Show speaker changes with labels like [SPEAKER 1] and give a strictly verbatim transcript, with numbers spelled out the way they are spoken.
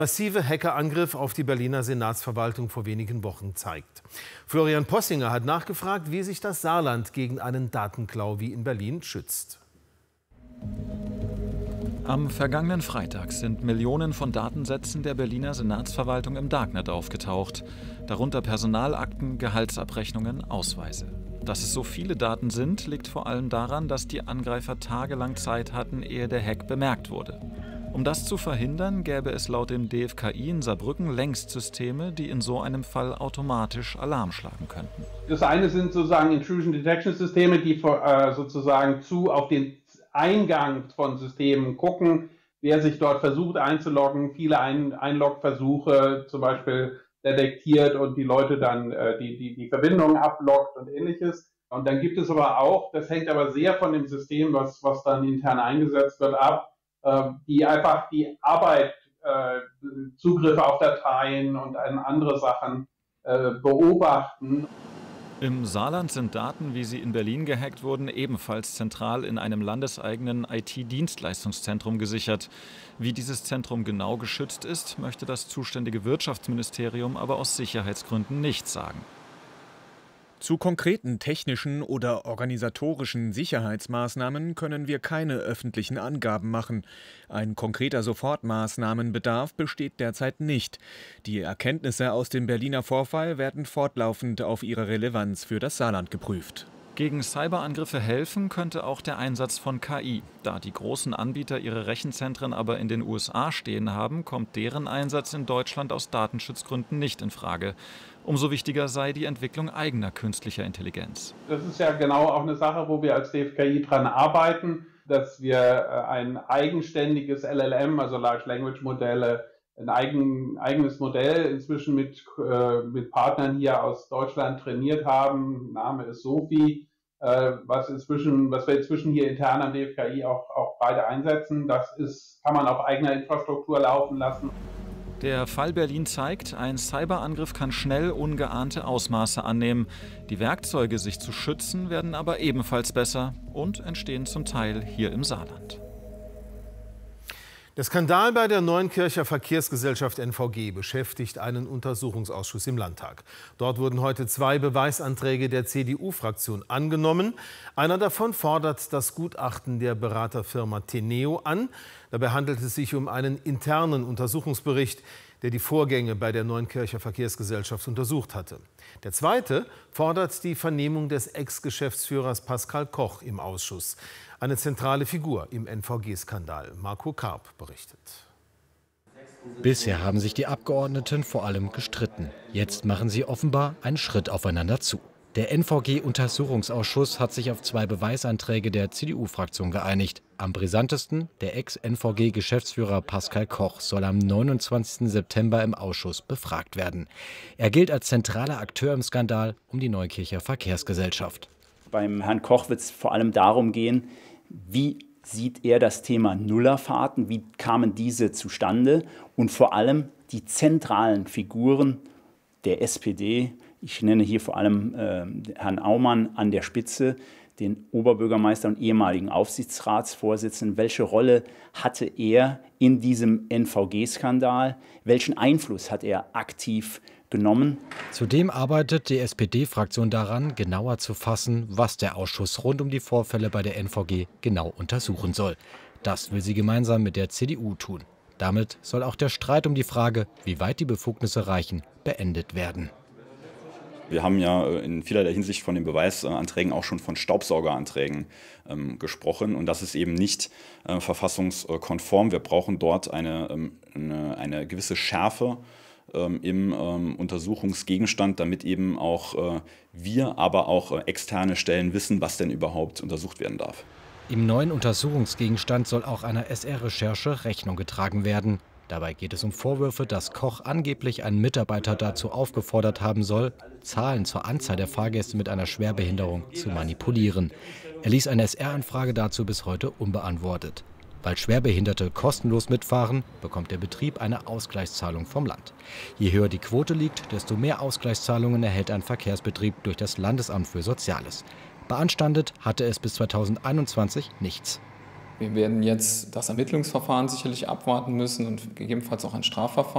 [SPEAKER 1] Massive Hackerangriff auf die Berliner Senatsverwaltung vor wenigen Wochen zeigt. Florian Possinger hat nachgefragt, wie sich das Saarland gegen einen Datenklau wie in Berlin schützt.
[SPEAKER 2] Am vergangenen Freitag sind Millionen von Datensätzen der Berliner Senatsverwaltung im Darknet aufgetaucht. Darunter Personalakten, Gehaltsabrechnungen, Ausweise. Dass es so viele Daten sind, liegt vor allem daran, dass die Angreifer tagelang Zeit hatten, ehe der Hack bemerkt wurde. Um das zu verhindern, gäbe es laut dem D F K I in Saarbrücken längst Systeme, die in so einem Fall automatisch Alarm schlagen könnten.
[SPEAKER 3] Das eine sind sozusagen Intrusion Detection Systeme, die äh, sozusagen zu auf den Eingang von Systemen gucken, wer sich dort versucht einzuloggen, viele Ein Einlogversuche zum Beispiel detektiert und die Leute dann äh, die, die, die Verbindung abloggt und ähnliches. Und dann gibt es aber auch, das hängt aber sehr von dem System, was, was dann intern eingesetzt wird, ab, die einfach die Arbeit, äh, Zugriffe auf Dateien und andere Sachen äh, beobachten.
[SPEAKER 2] Im Saarland sind Daten, wie sie in Berlin gehackt wurden, ebenfalls zentral in einem landeseigenen I T-Dienstleistungszentrum gesichert. Wie dieses Zentrum genau geschützt ist, möchte das zuständige Wirtschaftsministerium aber aus Sicherheitsgründen nicht sagen.
[SPEAKER 4] Zu konkreten technischen oder organisatorischen Sicherheitsmaßnahmen können wir keine öffentlichen Angaben machen. Ein konkreter Sofortmaßnahmenbedarf besteht derzeit nicht. Die Erkenntnisse aus dem Berliner Vorfall werden fortlaufend auf ihre Relevanz für das Saarland geprüft.
[SPEAKER 2] Gegen Cyberangriffe helfen könnte auch der Einsatz von K I. Da die großen Anbieter ihre Rechenzentren aber in den U S A stehen haben, kommt deren Einsatz in Deutschland aus Datenschutzgründen nicht in Frage. Umso wichtiger sei die Entwicklung eigener künstlicher Intelligenz.
[SPEAKER 3] Das ist ja genau auch eine Sache, wo wir als D F K I dran arbeiten, dass wir ein eigenständiges L L M, also Large Language Modelle, ein eigen, eigenes Modell inzwischen mit, äh, mit Partnern hier aus Deutschland trainiert haben. Name ist Sophie, äh, was, inzwischen, was wir inzwischen hier intern am D F K I auch, auch beide einsetzen. Das ist, kann man auf eigener Infrastruktur laufen lassen.
[SPEAKER 2] Der Fall Berlin zeigt, ein Cyberangriff kann schnell ungeahnte Ausmaße annehmen. Die Werkzeuge, sich zu schützen, werden aber ebenfalls besser und entstehen zum Teil hier im Saarland.
[SPEAKER 1] Der Skandal bei der Neunkircher Verkehrsgesellschaft N V G beschäftigt einen Untersuchungsausschuss im Landtag. Dort wurden heute zwei Beweisanträge der C D U-Fraktion angenommen. Einer davon fordert das Gutachten der Beraterfirma Teneo an. Dabei handelt es sich um einen internen Untersuchungsbericht, der die Vorgänge bei der Neunkircher Verkehrsgesellschaft untersucht hatte. Der zweite fordert die Vernehmung des Ex-Geschäftsführers Pascal Koch im Ausschuss. Eine zentrale Figur im N V G-Skandal. Marco Karp berichtet.
[SPEAKER 5] Bisher haben sich die Abgeordneten vor allem gestritten. Jetzt machen sie offenbar einen Schritt aufeinander zu. Der N V G-Untersuchungsausschuss hat sich auf zwei Beweisanträge der C D U-Fraktion geeinigt. Am brisantesten: der Ex-N V G-Geschäftsführer Pascal Koch soll am neunundzwanzigsten September im Ausschuss befragt werden. Er gilt als zentraler Akteur im Skandal um die Neukircher Verkehrsgesellschaft.
[SPEAKER 6] Beim Herrn Koch wird es vor allem darum gehen, wie sieht er das Thema Nullerfahrten, wie kamen diese zustande und vor allem die zentralen Figuren der S P D. Ich nenne hier vor allem äh, Herrn Aumann an der Spitze, den Oberbürgermeister und ehemaligen Aufsichtsratsvorsitzenden. Welche Rolle hatte er in diesem N V G-Skandal? Welchen Einfluss hat er aktiv genommen?
[SPEAKER 5] Zudem arbeitet die S P D-Fraktion daran, genauer zu fassen, was der Ausschuss rund um die Vorfälle bei der N V G genau untersuchen soll. Das will sie gemeinsam mit der C D U tun. Damit soll auch der Streit um die Frage, wie weit die Befugnisse reichen, beendet werden.
[SPEAKER 7] Wir haben ja in vielerlei Hinsicht von den Beweisanträgen auch schon von Staubsaugeranträgen ähm, gesprochen. Und das ist eben nicht äh, verfassungskonform. Wir brauchen dort eine, ähm, eine, eine gewisse Schärfe ähm, im ähm, Untersuchungsgegenstand, damit eben auch äh, wir, aber auch äh, externe Stellen wissen, was denn überhaupt untersucht werden darf.
[SPEAKER 5] Im neuen Untersuchungsgegenstand soll auch einer S R-Recherche Rechnung getragen werden. Dabei geht es um Vorwürfe, dass Koch angeblich einen Mitarbeiter dazu aufgefordert haben soll, Zahlen zur Anzahl der Fahrgäste mit einer Schwerbehinderung zu manipulieren. Er ließ eine S R-Anfrage dazu bis heute unbeantwortet. Weil Schwerbehinderte kostenlos mitfahren, bekommt der Betrieb eine Ausgleichszahlung vom Land. Je höher die Quote liegt, desto mehr Ausgleichszahlungen erhält ein Verkehrsbetrieb durch das Landesamt für Soziales. Beanstandet hatte es bis zweitausendeinundzwanzig nichts.
[SPEAKER 8] Wir werden jetzt das Ermittlungsverfahren sicherlich abwarten müssen und gegebenenfalls auch ein Strafverfahren.